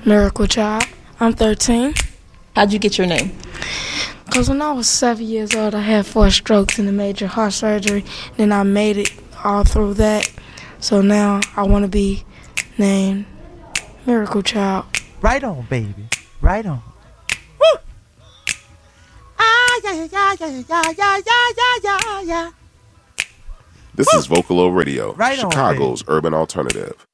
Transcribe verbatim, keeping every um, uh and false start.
Miracle Child. I'm thirteen. How'd you get your name? Because when I was seven years old, I had four strokes and a major heart surgery. Then I made it all through that. So now I want to be named Miracle Child. Right on, baby. Right on. Woo! Ah, yeah, yeah, yeah, yeah, yeah, yeah, yeah, yeah, yeah. This Woo! Is Vocalo Radio, right Chicago's on, urban alternative.